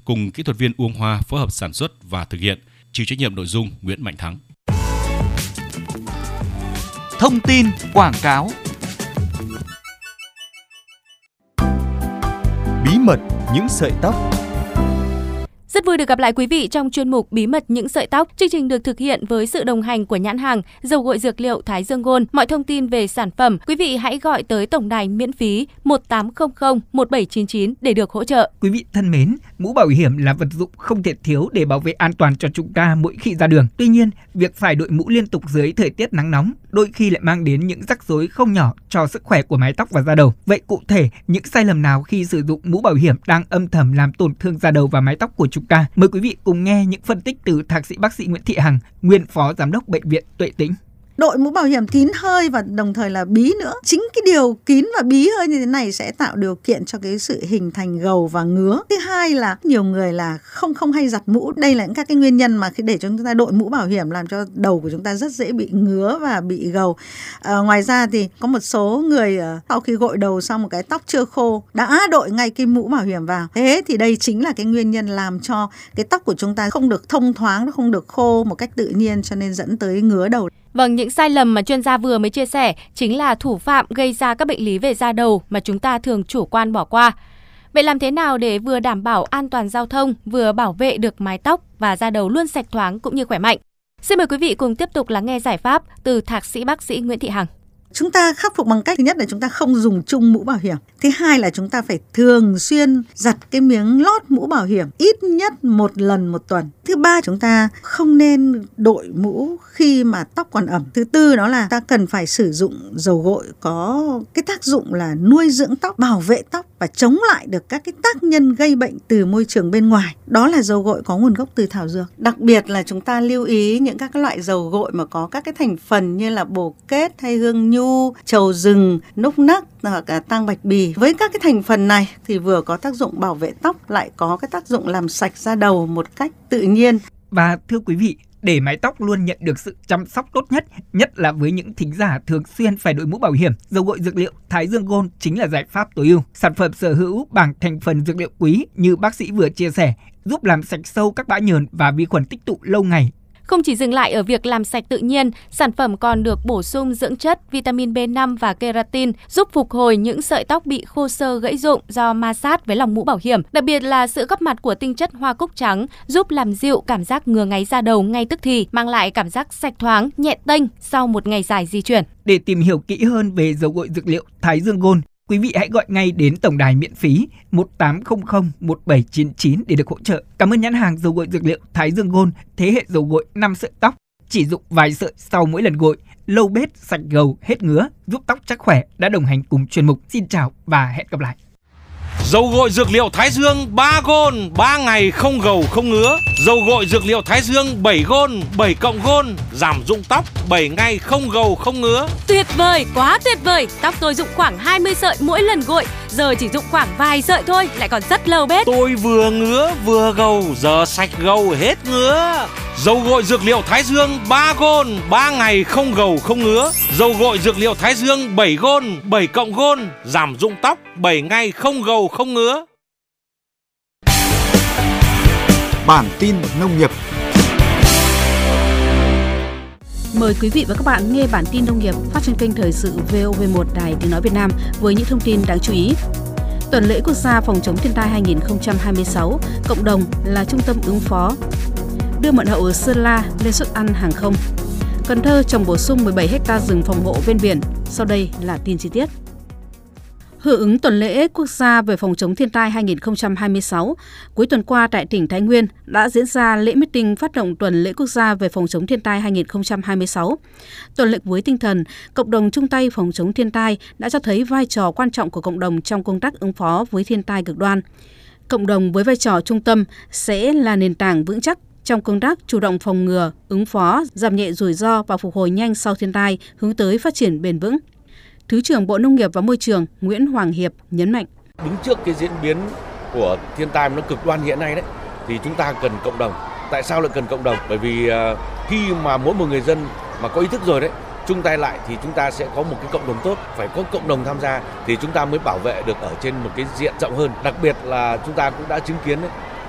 cùng kỹ thuật viên Uông Hoa phối hợp sản xuất và thực hiện, chịu trách nhiệm nội dung Nguyễn Mạnh Thắng. Thông tin quảng cáo. Bí mật những sợi tóc. Rất vui được gặp lại quý vị trong chuyên mục Bí mật những sợi tóc. Chương trình được thực hiện với sự đồng hành của nhãn hàng dầu gội dược liệu Thái Dương Gold. Mọi thông tin về sản phẩm, quý vị hãy gọi tới tổng đài miễn phí 1800 1799 để được hỗ trợ. Quý vị thân mến, mũ bảo hiểm là vật dụng không thể thiếu để bảo vệ an toàn cho chúng ta mỗi khi ra đường. Tuy nhiên, việc phải đội mũ liên tục dưới thời tiết nắng nóng đôi khi lại mang đến những rắc rối không nhỏ cho sức khỏe của mái tóc và da đầu. Vậy cụ thể, những sai lầm nào khi sử dụng mũ bảo hiểm đang âm thầm làm tổn thương da đầu và mái tóc của chúng ta? Mời quý vị cùng nghe những phân tích từ thạc sĩ bác sĩ Nguyễn Thị Hằng, nguyên phó giám đốc bệnh viện Tuệ Tĩnh. Đội mũ bảo hiểm kín hơi và đồng thời là bí nữa. Chính cái điều kín và bí hơi như thế này sẽ tạo điều kiện cho cái sự hình thành gầu và ngứa. Thứ hai là nhiều người là không hay giặt mũ. Đây là những các cái nguyên nhân mà để cho chúng ta đội mũ bảo hiểm làm cho đầu của chúng ta rất dễ bị ngứa và bị gầu. Ngoài ra thì có một số người sau khi gội đầu xong một cái tóc chưa khô đã đội ngay cái mũ bảo hiểm vào. Thế thì đây chính là cái nguyên nhân làm cho cái tóc của chúng ta không được thông thoáng, nó không được khô một cách tự nhiên, cho nên dẫn tới ngứa đầu. Vâng, những sai lầm mà chuyên gia vừa mới chia sẻ chính là thủ phạm gây ra các bệnh lý về da đầu mà chúng ta thường chủ quan bỏ qua. Vậy làm thế nào để vừa đảm bảo an toàn giao thông, vừa bảo vệ được mái tóc và da đầu luôn sạch thoáng cũng như khỏe mạnh? Xin mời quý vị cùng tiếp tục lắng nghe giải pháp từ thạc sĩ bác sĩ Nguyễn Thị Hằng. Chúng ta khắc phục bằng cách thứ nhất là chúng ta không dùng chung mũ bảo hiểm. Thứ hai là chúng ta phải thường xuyên giặt cái miếng lót mũ bảo hiểm ít nhất một lần một tuần. Thứ ba, chúng ta không nên đội mũ khi mà tóc còn ẩm. Thứ tư đó là ta cần phải sử dụng dầu gội có cái tác dụng là nuôi dưỡng tóc, bảo vệ tóc và chống lại được các cái tác nhân gây bệnh từ môi trường bên ngoài. Đó là dầu gội có nguồn gốc từ thảo dược. Đặc biệt là chúng ta lưu ý những các loại dầu gội mà có các cái thành phần như là bồ kết hay hương nhu, trầu rừng, núc nắc hoặc là tang bạch bì. Với các cái thành phần này thì vừa có tác dụng bảo vệ tóc, lại có cái tác dụng làm sạch da đầu một cách tự nhiên. Và thưa quý vị, để mái tóc luôn nhận được sự chăm sóc tốt nhất là với những thính giả thường xuyên phải đội mũ bảo hiểm, dầu gội dược liệu Thái Dương Gold chính là giải pháp tối ưu. Sản phẩm sở hữu bảng thành phần dược liệu quý như bác sĩ vừa chia sẻ, giúp làm sạch sâu các bã nhờn và vi khuẩn tích tụ lâu ngày. Không chỉ dừng lại ở việc làm sạch tự nhiên, sản phẩm còn được bổ sung dưỡng chất, vitamin B5 và keratin, giúp phục hồi những sợi tóc bị khô xơ gãy rụng do ma sát với lòng mũ bảo hiểm. Đặc biệt là sự góp mặt của tinh chất hoa cúc trắng, giúp làm dịu cảm giác ngứa ngáy da đầu ngay tức thì, mang lại cảm giác sạch thoáng, nhẹ tênh sau một ngày dài di chuyển. Để tìm hiểu kỹ hơn về dầu gội dược liệu Thái Dương Gold, quý vị hãy gọi ngay đến tổng đài miễn phí 1800 1799 để được hỗ trợ. Cảm ơn nhãn hàng dầu gội dược liệu Thái Dương Gold, thế hệ dầu gội 5 sợi tóc, chỉ dùng vài sợi sau mỗi lần gội, lâu bết, sạch gầu, hết ngứa, giúp tóc chắc khỏe, đã đồng hành cùng chuyên mục. Xin chào và hẹn gặp lại. Dầu gội dược liệu Thái Dương 3 Gold, 3 ngày không gầu không ngứa. Dầu gội dược liệu Thái Dương 7 Gold, 7 cộng Gold, giảm rụng tóc, 7 ngày không gầu không ngứa. Tuyệt vời, quá tuyệt vời. Tóc tôi rụng khoảng 20 sợi mỗi lần gội, giờ chỉ rụng khoảng vài sợi thôi, lại còn rất lâu bết. Tôi vừa ngứa vừa gầu, giờ sạch gầu hết ngứa. Dầu gội dược liệu Thái Dương 3 Gold, 3 ngày không gầu không ngứa. Dầu gội dược liệu Thái Dương 7 Gold, 7 cộng Gold, giảm rụng tóc, 7 ngày không gầu không ngứa. Bản tin nông nghiệp. Mời quý vị và các bạn nghe bản tin nông nghiệp phát trên kênh Thời sự VOV1 Đài Tiếng nói Việt Nam với những thông tin đáng chú ý. Tuần lễ quốc gia phòng chống thiên tai 2026, cộng đồng là trung tâm ứng phó. Đưa mận hậu ở Sơn La lên suất ăn hàng không. Cần Thơ trồng bổ sung 17 ha rừng phòng hộ ven biển. Sau đây là tin chi tiết. Hưởng ứng tuần lễ quốc gia về phòng chống thiên tai 2026, cuối tuần qua tại tỉnh Thái Nguyên đã diễn ra lễ meeting phát động tuần lễ quốc gia về phòng chống thiên tai 2026. Tuần lễ với tinh thần cộng đồng chung tay phòng chống thiên tai đã cho thấy vai trò quan trọng của cộng đồng trong công tác ứng phó với thiên tai cực đoan. Cộng đồng với vai trò trung tâm sẽ là nền tảng vững chắc trong công tác chủ động phòng ngừa, ứng phó, giảm nhẹ rủi ro và phục hồi nhanh sau thiên tai, hướng tới phát triển bền vững. Thứ trưởng Bộ Nông nghiệp và Môi trường Nguyễn Hoàng Hiệp nhấn mạnh. Đứng trước cái diễn biến của thiên tai nó cực đoan hiện nay đấy, thì chúng ta cần cộng đồng. Tại sao lại cần cộng đồng? Bởi vì khi mà mỗi một người dân mà có ý thức rồi đấy, chung tay lại thì chúng ta sẽ có một cái cộng đồng tốt. Phải có cộng đồng tham gia thì chúng ta mới bảo vệ được ở trên một cái diện rộng hơn. Đặc biệt là chúng ta cũng đã chứng kiến đấy,